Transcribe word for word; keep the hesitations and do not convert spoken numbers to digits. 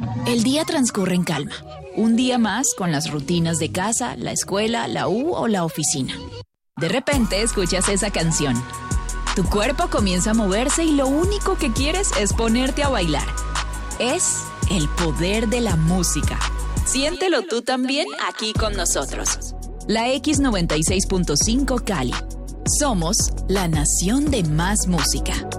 El día transcurre en calma. Un día más con las rutinas de casa, la escuela, la U o la oficina. De repente escuchas esa canción. Tu cuerpo comienza a moverse y lo único que quieres es ponerte a bailar. Es el poder de la música. Siéntelo tú también aquí con nosotros. La X noventa y seis punto cinco Cali. Somos la nación de más música.